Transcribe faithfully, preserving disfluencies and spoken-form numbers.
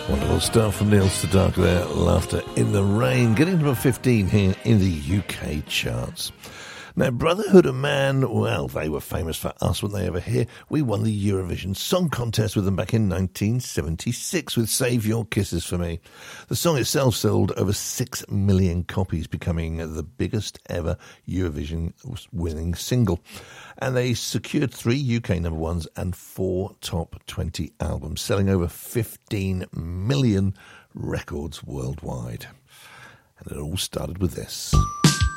Wonderful stuff from Neil Sedaka there, Laughter in the Rain, getting number fifteen here in the U K charts. Now, Brotherhood of Man, well, they were famous for us, weren't they, over here? We won the Eurovision Song Contest with them back in nineteen seventy-six with Save Your Kisses for Me. The song itself sold over six million copies, becoming the biggest ever Eurovision winning single. And they secured three U K number ones and four top twenty albums, selling over fifteen million records worldwide. And it all started with this.